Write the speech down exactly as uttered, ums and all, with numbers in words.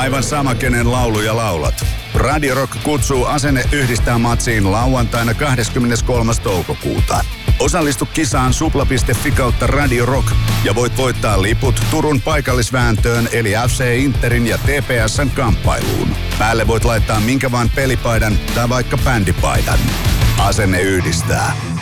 aivan sama, kenen lauluja laulat. Radio Rock kutsuu Asenne yhdistää matsiin lauantaina kahdeskymmeneskolmas toukokuuta. Osallistu kisaan supla piste fi kautta Radio Rock ja voit voittaa liput Turun paikallisvääntöön eli F C Interin ja T P S:n kamppailuun. Päälle voit laittaa minkä vaan pelipaidan tai vaikka bändipaidan. Asenne yhdistää.